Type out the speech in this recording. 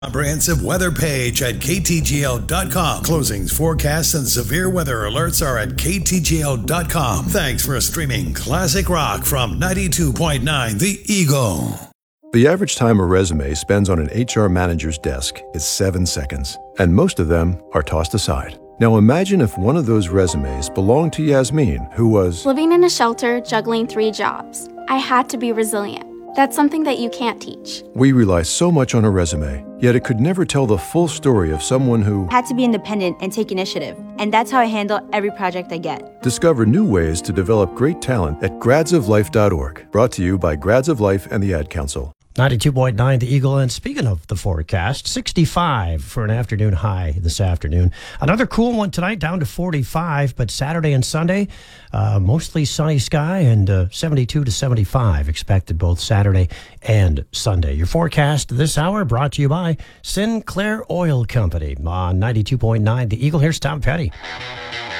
Comprehensive weather page at ktgl.com. Closings, forecasts, and severe weather alerts are at ktgl.com. Thanks for streaming classic rock from 92.9 The Eagle. The average time a resume spends on an HR manager's desk is 7 seconds, and most of them are tossed aside. Now imagine if one of those resumes belonged to Yasmin, who was living in a shelter, juggling 3 jobs. I had to be resilient. That's something that you can't teach. We rely so much on a resume, yet it could never tell the full story of someone who had to be independent and take initiative. And that's how I handle every project I get. Discover new ways to develop great talent at gradsoflife.org. Brought to you by Grads of Life and the Ad Council. 92.9 The Eagle, and speaking of the forecast, 65 for an afternoon high this afternoon. Another cool one tonight, down to 45, but Saturday and Sunday, mostly sunny sky and 72 to 75 expected both Saturday and Sunday. Your forecast this hour brought to you by Sinclair Oil Company on 92.9 The Eagle. Here's Tom Petty.